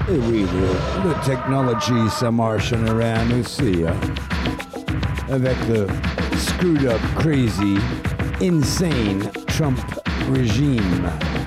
Et oui, le technology, ça marche en Iran aussi. Avec le screwed up, crazy, insane Trump régime.